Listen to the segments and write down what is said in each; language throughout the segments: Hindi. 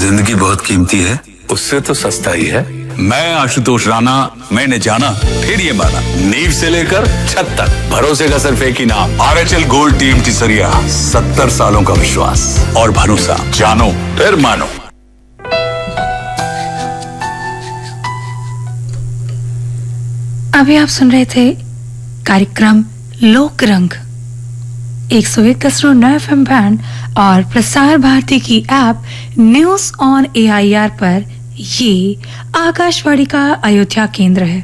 जिंदगी बहुत कीमती है, उससे तो सस्ता ही है। मैं आशुतोष राणा, मैंने जाना फिर ये माना, नींव से लेकर छत तक भरोसे का सिर्फ एक ही नाम, RHL गोल्ड टीम तिसरिया। 70 सालों का विश्वास और भरोसा, जानो फिर मानो। अभी आप सुन रहे थे कार्यक्रम लोक रंग 101.9 FM बैंड और प्रसार भारती की ऐप न्यूज ऑन AIR पर। ये आकाशवाणी का अयोध्या केंद्र है।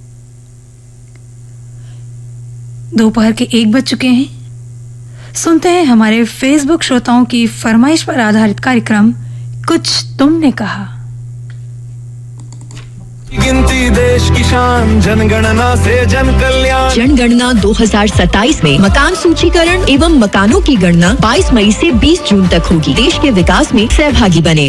दोपहर के 1 बज चुके हैं। सुनते हैं हमारे फेसबुक श्रोताओं की फरमाइश पर आधारित कार्यक्रम कुछ तुमने कहा। गिनती देश की शान, जनगणना से जन कल्याण। जनगणना 2027 में मकान सूचीकरण एवं मकानों की गणना 22 मई से 20 जून तक होगी। देश के विकास में सहभागी बने।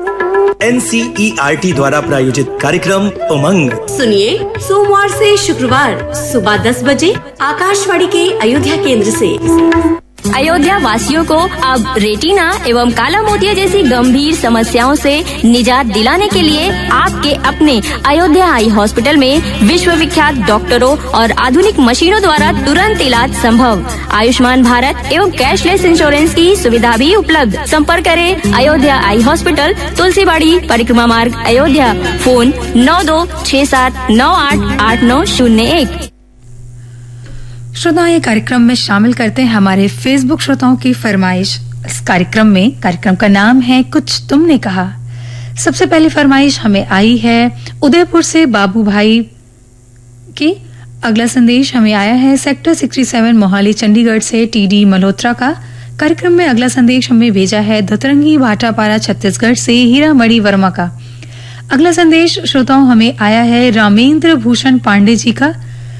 NCERT द्वारा प्रायोजित कार्यक्रम उमंग सुनिए सोमवार से शुक्रवार सुबह 10 बजे आकाशवाणी के अयोध्या केंद्र से। अयोध्या वासियों को अब रेटिना एवं काला मोतिया जैसी गंभीर समस्याओं से निजात दिलाने के लिए आपके अपने अयोध्या आई हॉस्पिटल में विश्व विख्यात डॉक्टरों और आधुनिक मशीनों द्वारा तुरंत इलाज संभव। आयुष्मान भारत एवं कैशलेस इंश्योरेंस की सुविधा भी उपलब्ध। संपर्क करें अयोध्या आई हॉस्पिटल, तुलसीबाड़ी, परिक्रमा मार्ग, अयोध्या। फोन 9267988901। श्रोताओं, ये कार्यक्रम में शामिल करते हैं हमारे फेसबुक श्रोताओं की फरमाइश। इस कार्यक्रम का नाम है कुछ तुमने कहा। सबसे पहली फरमाइश हमें आई है उदयपुर से बाबू भाई की। अगला संदेश हमें आया है सेक्टर 67 मोहाली चंडीगढ़ से TD मल्होत्रा का। कार्यक्रम में अगला संदेश हमें भेजा है धतरंगी भाटापारा छत्तीसगढ़ से हीरा मणि वर्मा का। अगला संदेश श्रोताओं हमें आया है रामेंद्र भूषण पांडे जी का,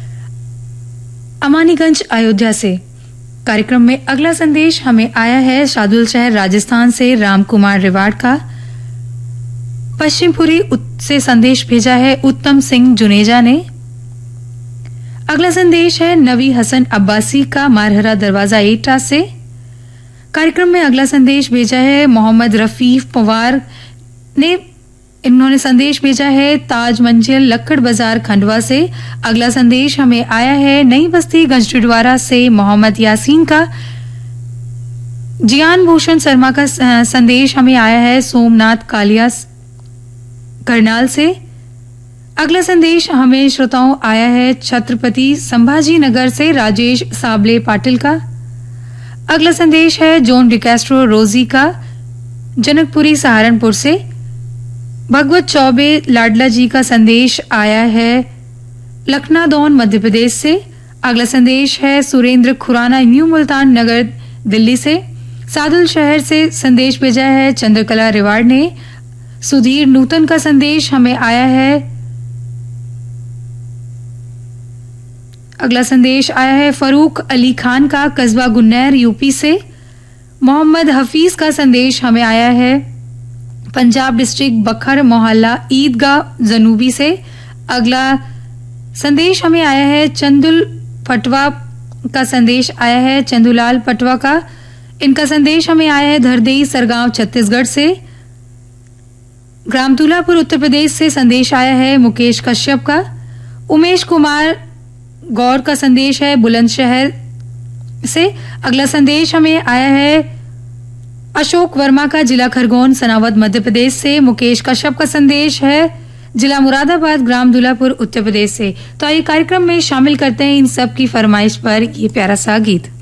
अमानीगंज अयोध्या से। कार्यक्रम में अगला संदेश हमें आया है शादुल शहर राजस्थान से राम कुमार रिवाड़ का। पश्चिमपुरी से संदेश भेजा है उत्तम सिंह जुनेजा ने। अगला संदेश है नवी हसन अब्बासी का मारहरा दरवाजा एटा से। कार्यक्रम में अगला संदेश भेजा है मोहम्मद रफीफ पवार ने। इन्होंने संदेश भेजा है ताज मंजिल लक्कड़ बाजार खंडवा से। अगला संदेश हमें आया है नई बस्ती गंजडीडवारा से मोहम्मद यासीन का। जियान भूषण शर्मा का संदेश हमें आया है सोमनाथ कालिया करनाल से। अगला संदेश हमें श्रोताओं आया है छत्रपति संभाजी नगर से राजेश साबले पाटिल का। अगला संदेश है जोन डिकैस्ट्रो रोजी का जनकपुरी सहारनपुर से। भगवत चौबे लाडला जी का संदेश आया है लखनादौन मध्य प्रदेश से। अगला संदेश है सुरेंद्र खुराना न्यू मुल्तान नगर दिल्ली से। सादुल शहर से संदेश भेजा है चंद्रकला रिवाड़ ने। सुधीर नूतन का संदेश हमें आया है। अगला संदेश आया है फरूक अली खान का कस्बा गुन्नैर यूपी से। मोहम्मद हफीज का संदेश हमें आया है पंजाब डिस्ट्रिक्ट बखर मोहल्ला ईदगाह जनूबी से। अगला संदेश हमें आया है चंदुल पटवा का संदेश आया है चंदुलाल पटवा का। इनका संदेश हमें आया है धरदेई सरगांव छत्तीसगढ़ से। ग्राम दूलापुर उत्तर प्रदेश से संदेश आया है मुकेश कश्यप का। उमेश कुमार गौर का संदेश है बुलंदशहर से। अगला संदेश हमें आया है अशोक वर्मा का जिला खरगोन सनावद मध्य प्रदेश से। मुकेश कश्यप का संदेश है जिला मुरादाबाद ग्राम दूलापुर उत्तर प्रदेश से। तो आइए कार्यक्रम में शामिल करते हैं इन सब की फरमाइश पर ये प्यारा सा गीत।